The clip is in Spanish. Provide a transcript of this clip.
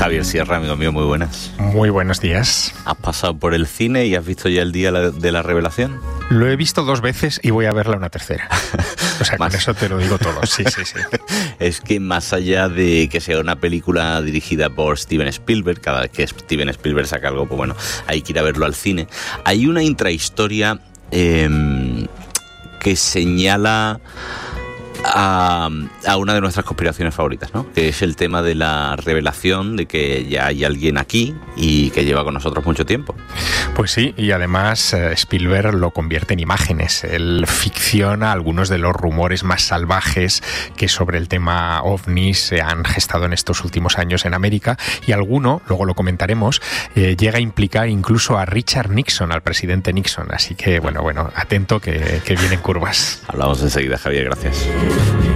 Javier Sierra, amigo mío, muy buenas. Muy buenos días. ¿Has pasado por el cine y has visto ya el día de la revelación? Lo he visto 2 veces y voy a verla una tercera. O sea, con eso te lo digo todo. Sí. Es que más allá de que sea una película dirigida por Steven Spielberg, cada vez que Steven Spielberg saca algo, pues bueno, hay que ir a verlo al cine. Hay una intrahistoria que señala a una de nuestras conspiraciones favoritas, ¿no? Que es el tema de la revelación de que ya hay alguien aquí y que lleva con nosotros mucho tiempo. Pues sí, y además Spielberg lo convierte en imágenes. Él ficciona algunos de los rumores más salvajes que sobre el tema OVNI se han gestado en estos últimos años en América, y alguno, luego lo comentaremos, llega a implicar incluso a Richard Nixon, al presidente Nixon. Así que, bueno, atento que vienen curvas. Hablamos enseguida, Javier, gracias.